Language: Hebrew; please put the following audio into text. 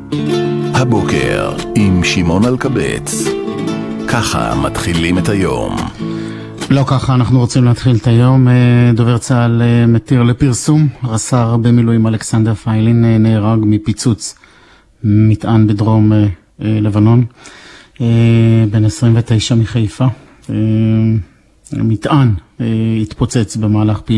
הבוקר עם שמעון אלקבץ. ככה מתחילים את היום. לא ככה אנחנו רוצים להתחיל את היום. דובר צה"ל מתיר לפרסום. רס"ר במילואים אלכסנדר פיילין נהרג מפיצוץ מטען בדרום לבנון. בן 29 מחיפה. מטען התפוצץ במהלך פעילות